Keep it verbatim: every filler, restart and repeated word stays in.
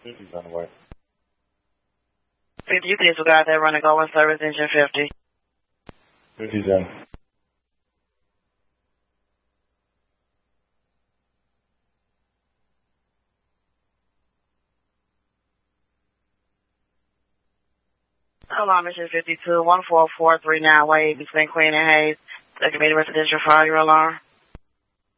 fifty's on the way. fifty, you can disregard that running over service engine fifty. fifty's in. Hello, Mission fifty-two, one four four three nine Wade between Queen and Hayes. Second meeting residential fire alarm.